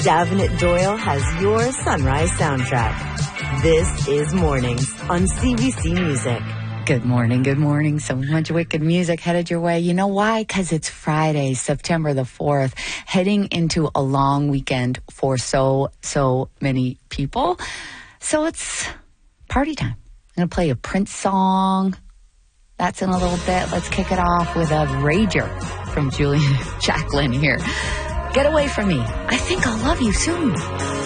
Davenant Doyle has your sunrise soundtrack. This is Mornings on CBC Music. Good morning, good morning. So much wicked music headed your way. You know why? Because it's Friday, September the 4th, heading into a long weekend for so many people. So it's party time. I'm going to play a Prince song. That's in a little bit. Let's kick it off with a Rager from Julian Jacqueline here. Get away from me. I think I'll love you soon.